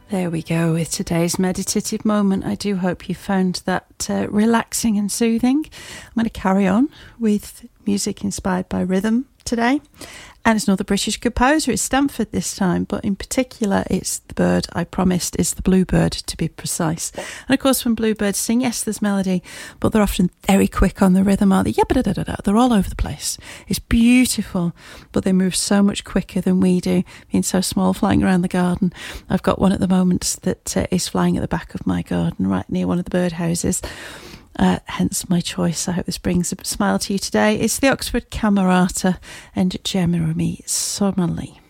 There we go with today's meditative moment. I do hope you found that relaxing and soothing. I'm going to carry on with music inspired by rhythm today. And it's another British composer. It's Stanford this time, but in particular, it's the bird I promised is the bluebird, to be precise. And of course, when bluebirds sing, yes, there's melody, but they're often very quick on the rhythm, aren't they? Yeah, they're all over the place. It's beautiful, but they move so much quicker than we do, being so small, flying around the garden. I've got one at the moment that is flying at the back of my garden, right near one of the birdhouses. Hence my choice. I hope this brings a smile to you today. It's the Oxford Camerata and Gemma Somerley.